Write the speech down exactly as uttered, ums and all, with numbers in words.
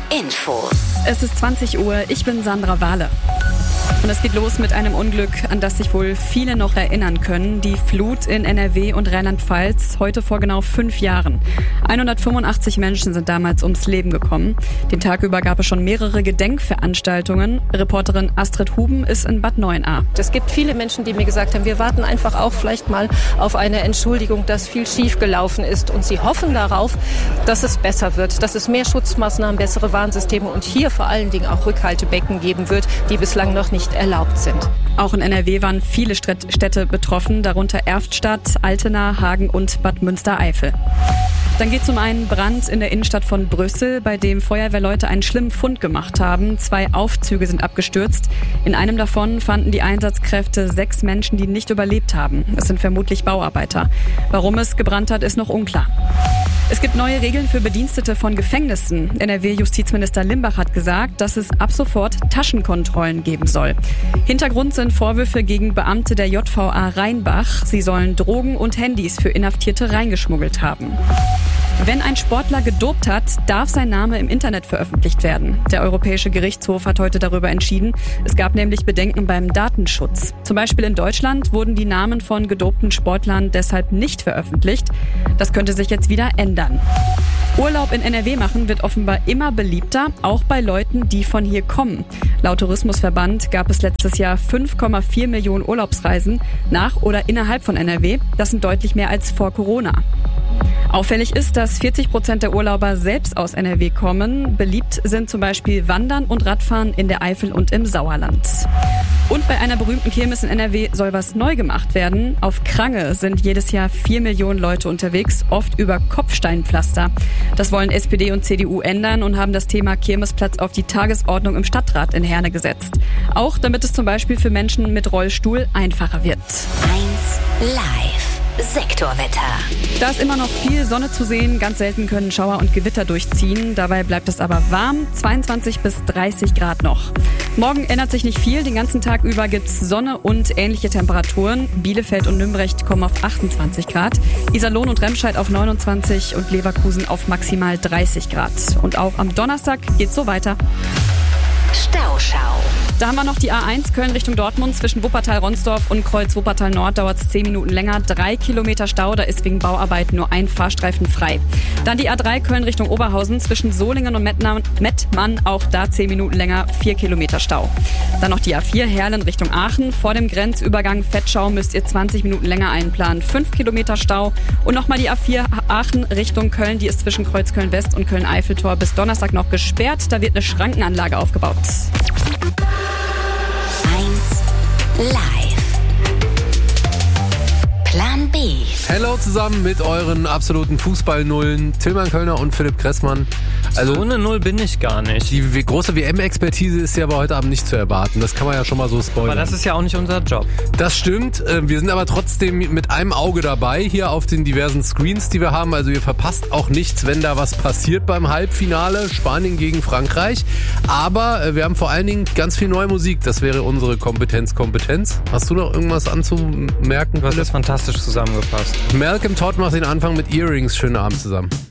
Infos. Es ist zwanzig Uhr, ich bin Sandra Wahle. Und es geht los mit einem Unglück, an das sich wohl viele noch erinnern können. Die Flut in N R W und Rheinland-Pfalz, heute vor genau fünf Jahren. hundertfünfundachtzig Menschen sind damals ums Leben gekommen. Den Tag über gab es schon mehrere Gedenkveranstaltungen. Reporterin Astrid Huben ist in Bad Neuenahr. Es gibt viele Menschen, die mir gesagt haben, wir warten einfach auch vielleicht mal auf eine Entschuldigung, dass viel schief gelaufen ist. Und sie hoffen darauf, dass es besser wird, dass es mehr Schutzmaßnahmen, bessere Warnsysteme und hier vor allen Dingen auch Rückhaltebecken geben wird, die bislang noch nicht erlaubt sind. Auch in N R W waren viele Städte betroffen, darunter Erftstadt, Altena, Hagen und Bad Münstereifel. Dann geht es um einen Brand in der Innenstadt von Brüssel, bei dem Feuerwehrleute einen schlimmen Fund gemacht haben. Zwei Aufzüge sind abgestürzt. In einem davon fanden die Einsatzkräfte sechs Menschen, die nicht überlebt haben. Es sind vermutlich Bauarbeiter. Warum es gebrannt hat, ist noch unklar. Es gibt neue Regeln für Bedienstete von Gefängnissen. N R W-Justizminister Limbach hat gesagt, dass es ab sofort Taschenkontrollen geben soll. Hintergrund sind Vorwürfe gegen Beamte der J V A Rheinbach. Sie sollen Drogen und Handys für Inhaftierte reingeschmuggelt haben. Wenn ein Sportler gedopt hat, darf sein Name im Internet veröffentlicht werden. Der Europäische Gerichtshof hat heute darüber entschieden. Es gab nämlich Bedenken beim Datenschutz. Zum Beispiel in Deutschland wurden die Namen von gedopten Sportlern deshalb nicht veröffentlicht. Das könnte sich jetzt wieder ändern. Urlaub in N R W machen wird offenbar immer beliebter, auch bei Leuten, die von hier kommen. Laut Tourismusverband gab es letztes Jahr fünf Komma vier Millionen Urlaubsreisen nach oder innerhalb von N R W. Das sind deutlich mehr als vor Corona. Auffällig ist, dass vierzig Prozent der Urlauber selbst aus N R W kommen. Beliebt sind zum Beispiel Wandern und Radfahren in der Eifel und im Sauerland. Und bei einer berühmten Kirmes in N R W soll was neu gemacht werden. Auf Krange sind jedes Jahr vier Millionen Leute unterwegs, oft über Kopfsteinpflaster. Das wollen S P D und C D U ändern und haben das Thema Kirmesplatz auf die Tagesordnung im Stadtrat in Herne gesetzt. Auch damit es zum Beispiel für Menschen mit Rollstuhl einfacher wird. eins live. Sektorwetter. Da ist immer noch viel Sonne zu sehen. Ganz selten können Schauer und Gewitter durchziehen. Dabei bleibt es aber warm. zweiundzwanzig bis dreißig Grad noch. Morgen ändert sich nicht viel. Den ganzen Tag über gibt's Sonne und ähnliche Temperaturen. Bielefeld und Nümbrecht kommen auf achtundzwanzig Grad. Iserlohn und Remscheid auf neunundzwanzig und Leverkusen auf maximal dreißig Grad. Und auch am Donnerstag geht's so weiter. Stauschau. Da haben wir noch die A eins Köln Richtung Dortmund. Zwischen Wuppertal-Ronsdorf und Kreuz-Wuppertal-Nord dauert es zehn Minuten länger. Drei Kilometer Stau, da ist wegen Bauarbeiten nur ein Fahrstreifen frei. Dann die A drei Köln Richtung Oberhausen. Zwischen Solingen und Mettmann, auch da zehn Minuten länger, vier Kilometer Stau. Dann noch die A vier Herlen Richtung Aachen. Vor dem Grenzübergang Vetschau müsst ihr zwanzig Minuten länger einplanen. fünf Kilometer Stau. Und nochmal die A vier Aachen Richtung Köln. Die ist zwischen Kreuzköln-West und Köln-Eiffeltor bis Donnerstag noch gesperrt. Da wird eine Schrankenanlage aufgebaut. Live. Plan B. Hello zusammen mit euren absoluten Fußballnullen Tillmann Kölner und Philipp Kressmann. Also so eine Null bin ich gar nicht. Die große W M-Expertise ist ja aber heute Abend nicht zu erwarten. Das kann man ja schon mal so spoilern. Aber das ist ja auch nicht unser Job. Das stimmt. Wir sind aber trotzdem mit einem Auge dabei hier auf den diversen Screens, die wir haben. Also ihr verpasst auch nichts, wenn da was passiert beim Halbfinale. Spanien gegen Frankreich. Aber wir haben vor allen Dingen ganz viel neue Musik. Das wäre unsere Kompetenz, Kompetenz. Hast du noch irgendwas anzumerken? Du hast das fantastisch zusammengefasst. Malcolm Todd macht den Anfang mit Earrings. Schönen Abend zusammen.